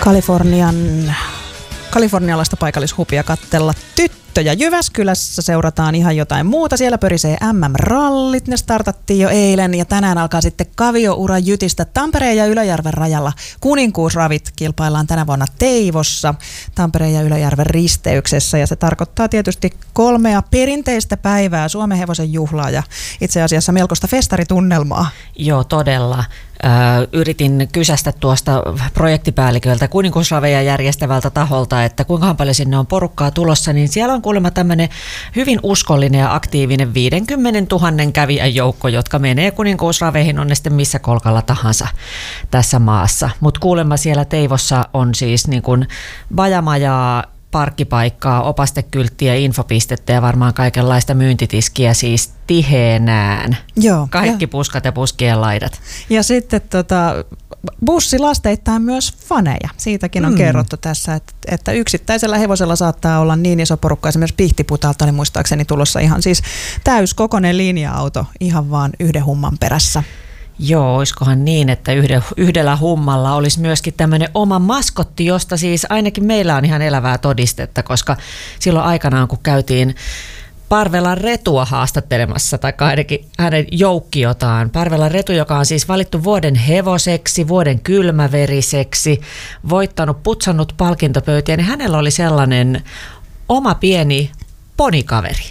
Kalifornialaista paikallishupia katsella tyttöjä. Jyväskylässä seurataan ihan jotain muuta. Siellä pörisee MM-rallit. Ne startattiin jo eilen ja tänään alkaa sitten kavioura jytistä Tampereen ja Ylöjärven rajalla. Kuninkuusravit kilpaillaan tänä vuonna Teivossa Tampereen ja Ylöjärven risteyksessä ja se tarkoittaa tietysti 3 perinteistä päivää Suomen hevosen juhlaa ja itse asiassa melkoista festaritunnelmaa. Joo, todella. Yritin kysästä tuosta projektipäälliköltä Kuninkuusraveja järjestävältä taholta, että kuinka paljon sinne on porukkaa tulossa, niin siellä on kuulemma tämmöinen hyvin uskollinen ja aktiivinen 50 000 kävijän joukko, jotka menee Kuninkuusraveihin, on ne sitten missä kolkalla tahansa tässä maassa. Mutta kuulemma siellä Teivossa on siis niin kuin bajamajaa, parkkipaikkaa, opastekylttiä, infopistettä ja varmaan kaikenlaista myyntitiskiä siis tiheenään. Joo, kaikki puskat ja puskien laidat. Ja sitten bussilasteittain myös faneja. Siitäkin on kerrottu tässä, että yksittäisellä hevosella saattaa olla niin iso porukka. Esimerkiksi Pihtiputalta oli muistaakseni tulossa ihan siis täyskokoinen linja-auto ihan vaan yhden humman perässä. Joo, olisikohan niin, että yhdellä hummalla olisi myöskin tämmöinen oma maskotti, josta siis ainakin meillä on ihan elävää todistetta, koska silloin aikanaan, kun käytiin Parvelan Retua haastattelemassa, tai ainakin hänen joukkiotaan. Parvelan Retu, joka on siis valittu vuoden hevoseksi, vuoden kylmäveriseksi, voittanut, putsannut palkintopöytiä, niin hänellä oli sellainen oma pieni ponikaveri.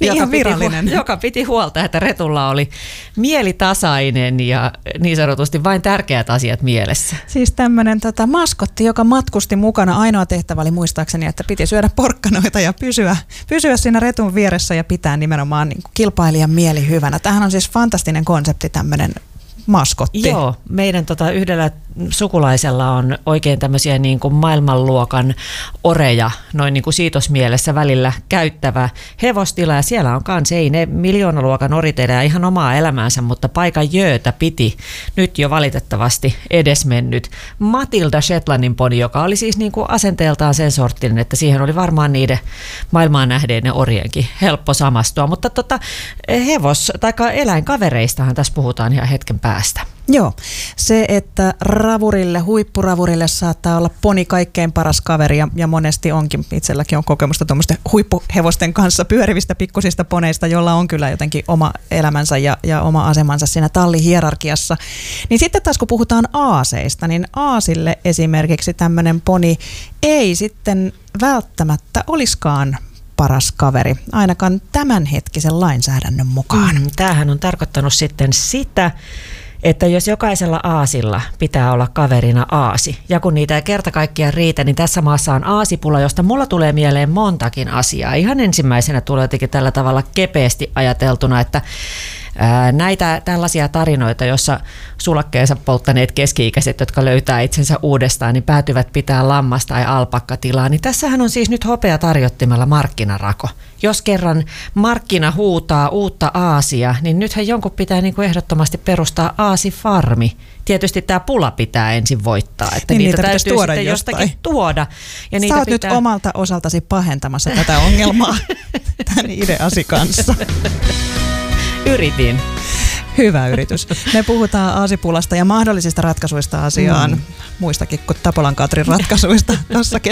Joka piti huolta, että Retulla oli mieli tasainen ja niin sanotusti vain tärkeät asiat mielessä. Siis tämmöinen maskotti, joka matkusti mukana. Ainoa tehtävä oli muistaakseni, että piti syödä porkkanoita ja pysyä siinä Retun vieressä ja pitää nimenomaan niin kuin kilpailijan mieli hyvänä. Tämähän on siis fantastinen konsepti, tämmöinen maskotti. Joo, meidän yhdellä sukulaisella on oikein tämmöisiä niin kuin maailmanluokan oreja, noin niin kuin siitosmielessä välillä käyttävä hevostila, ja siellä on kans, ei ne miljoonaluokan orit elää ihan omaa elämäänsä, mutta paikan jöötä piti nyt jo valitettavasti edesmennyt Matilda Shetlandin poni, joka oli siis niin kuin asenteeltaan sen sorttinen, että siihen oli varmaan niiden maailmaan nähdeiden orienkin helppo samastua, mutta eläinkavereistahan tässä puhutaan ihan hetken päästä. Joo, se, että huippuravurille saattaa olla poni kaikkein paras kaveri ja monesti onkin, itselläkin on kokemusta tuommoisten huippuhevosten kanssa pyörivistä pikkusista poneista, jolla on kyllä jotenkin oma elämänsä ja oma asemansa siinä tallihierarkiassa. Niin sitten taas kun puhutaan aaseista, niin aasille esimerkiksi tämmöinen poni ei sitten välttämättä olisikaan paras kaveri, ainakaan tämänhetkisen lainsäädännön mukaan. Tämähän on tarkoittanut sitten sitä, että jos jokaisella aasilla pitää olla kaverina aasi, ja kun niitä ei kerta kaikkiaan riitä, niin tässä maassa on aasipula, josta mulla tulee mieleen montakin asiaa. Ihan ensimmäisenä tulee jotenkin tällä tavalla kepeästi ajateltuna, että näitä tällaisia tarinoita, jossa sulakkeensa polttaneet keski-ikäiset, jotka löytää itsensä uudestaan, niin päätyvät pitää lammas- tai alpakkatilaa, niin tässähän on siis nyt hopea tarjottimella markkinarako. Jos kerran markkina huutaa uutta aasia, niin nythän jonkun pitää niin kuin ehdottomasti perustaa aasifarmi. Tietysti tämä pula pitää ensin voittaa, että niin niitä täytyy tuoda sitten jostakin tuoda. Ja Sä oot nyt omalta osaltasi pahentamassa tätä ongelmaa tämän ideasi kanssa. Yritin. Hyvä yritys. Me puhutaan aasipulasta ja mahdollisista ratkaisuista asiaan, muistakin kuin Tapolan Katrin ratkaisuista tuossa